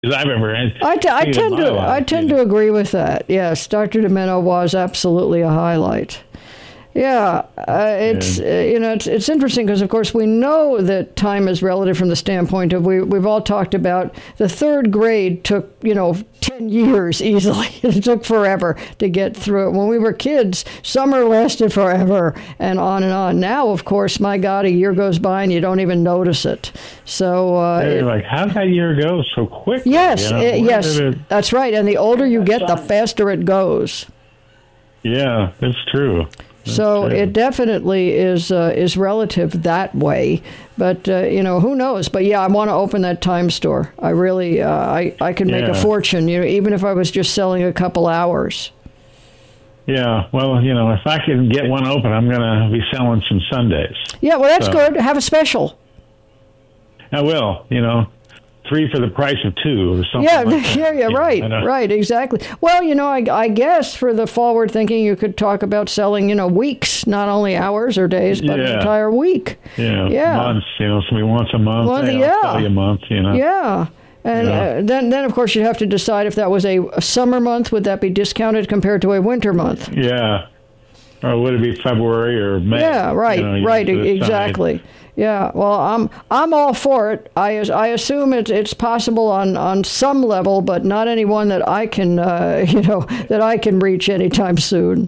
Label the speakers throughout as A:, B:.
A: I've ever had.
B: I tend to agree with that. Yes, Dr. Demento was absolutely a highlight. Yeah, it's interesting because, of course, we know that time is relative from the standpoint of we've all talked about the third grade took 10 years easily. It took forever to get through it. When we were kids, summer lasted forever and on and on. Now, of course, my God, a year goes by and you don't even notice it. So
A: you're like, how did that year go so quick?
B: Yes, yes, that's right. And the older you get, the faster it goes.
A: Yeah, that's true.
B: So it definitely is relative that way, but who knows? But yeah, I want to open that time store. I really I can make a fortune, even if I was just selling a couple hours.
A: Yeah, well, if I can get one open, I'm going to be selling some Sundays.
B: Yeah, well, that's good. Have a special.
A: I will. 3 for the price of 2 or something.
B: Yeah, right, exactly. Well, I guess for the forward thinking, you could talk about selling, weeks, not only hours or days, but an entire week.
A: Yeah, months. Somebody wants a month. I'll sell you a month.
B: Yeah. And then, of course, you'd have to decide if that was a summer month, would that be discounted compared to a winter month?
A: Yeah. Or would it be February or May?
B: Yeah, right, exactly. Yeah, well, I'm all for it. I assume it's possible on some level, but not any one that I can that I can reach anytime soon.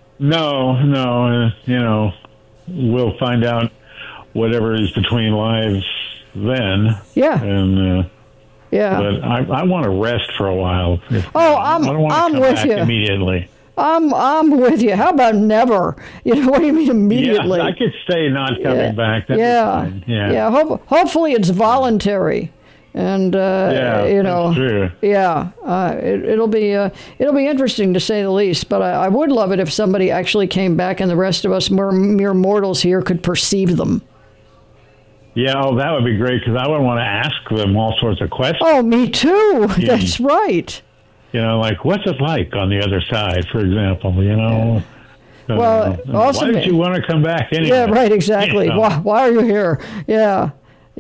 B: No, we'll find out whatever is between lives then. Yeah, and but I want to rest for a while. I'm with you immediately. I'm with you. How about never? What do you mean immediately? Yeah, I could stay not coming back. That'd be fine. Yeah. Hopefully it's voluntary, and that's true. Yeah, it'll be interesting to say the least. But I would love it if somebody actually came back, and the rest of us mere mortals here could perceive them. Yeah, that would be great because I would want to ask them all sorts of questions. Oh, me too. That's right. Like, what's it like on the other side, for example, Well, also, why did you want to come back anyway? Yeah, right, exactly. Why are you here? Yeah.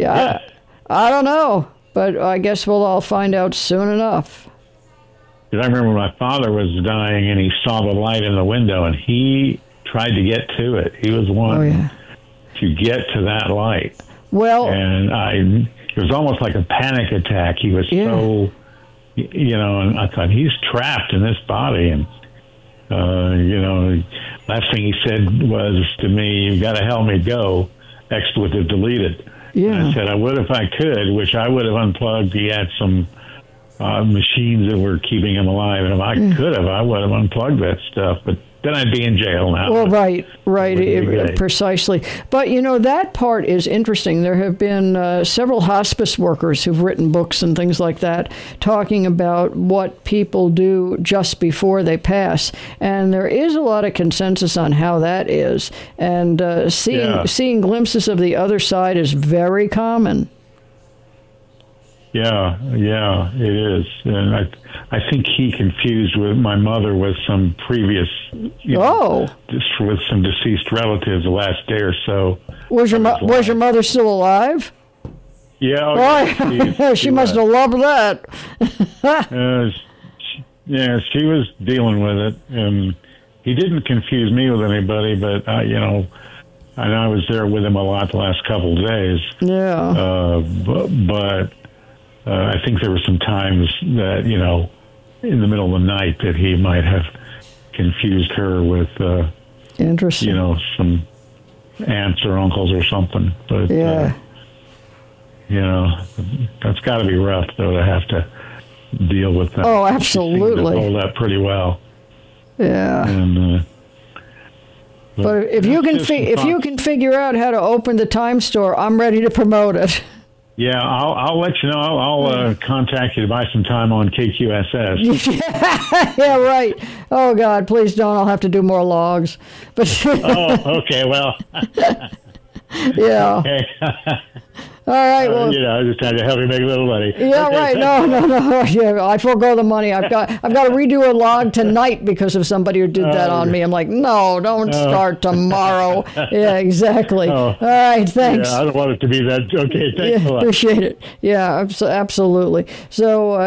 B: I don't know, but I guess we'll all find out soon enough. Because I remember my father was dying, and he saw the light in the window, and he tried to get to it. He was one to get to that light. Well, and it was almost like a panic attack. He was so... and I thought, he's trapped in this body. And, last thing he said was to me, you got to help me go, expletive deleted. Yeah. And I said, I would if I could, which I would have unplugged. He had some machines that were keeping him alive. And if I could have, I would have unplugged that stuff. But then I'd be in jail now. Well, right, precisely. But, that part is interesting. There have been several hospice workers who've written books and things like that talking about what people do just before they pass. And there is a lot of consensus on how that is. And seeing glimpses of the other side is very common. Yeah, it is. And I think he confused with my mother with some previous, just with some deceased relatives the last day or so. Was your mother still alive? Yeah. She must have loved that. She was dealing with it. And he didn't confuse me with anybody, but, I was there with him a lot the last couple of days. Yeah. But I think there were some times that, in the middle of the night that he might have confused her with, interesting, some aunts or uncles or something. But, that's got to be rough, though, to have to deal with that. Oh, absolutely. She hold up pretty well. Yeah. And, but if you can figure out how to open the time store, I'm ready to promote it. Yeah, I'll let you know. I'll contact you to buy some time on KQSS. Yeah, right. Oh, God, please don't. I'll have to do more logs. But okay, well. Yeah. Okay. All right. Well,
A: I was just trying to help you make a little money.
B: Yeah,
A: okay,
B: right. No. Yeah, I forego the money. I've got to redo a log tonight because of somebody who did that on me. I'm like, no, don't start tomorrow. Yeah, exactly. All right. Thanks.
A: Yeah, I don't want it to be that. Okay. Thanks a lot.
B: Appreciate it. Yeah, absolutely. So.